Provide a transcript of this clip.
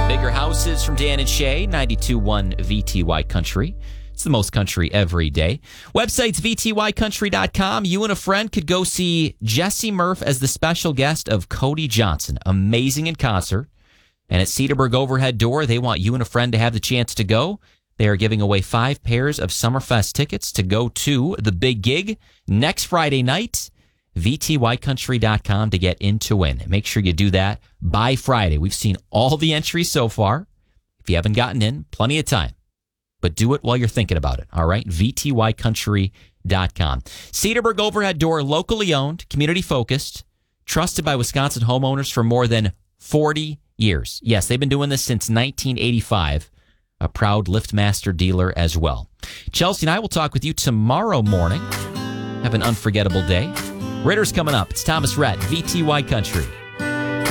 Bigger Houses from Dan and Shay, 92.1 VTY Country. It's the most country every day. Website's VTYcountry.com. You and a friend could go see Jesse Murph as the special guest of Cody Johnson. Amazing in concert. And at Cedarburg Overhead Door, they want you and a friend to have the chance to go. They are giving away 5 pairs of Summerfest tickets to go to the big gig next Friday night. VTYcountry.com to get in to win. Make sure you do that by Friday. We've seen all the entries so far. If you haven't gotten in, plenty of time. But do it while you're thinking about it, all right? VTYcountry.com. Cedarburg Overhead Door, locally owned, community-focused, trusted by Wisconsin homeowners for more than 40 years. Yes, they've been doing this since 1985. A proud LiftMaster dealer as well. Chelsea and I will talk with you tomorrow morning. Have an unforgettable day. Ritter's coming up. It's Thomas Rhett, VTY Country.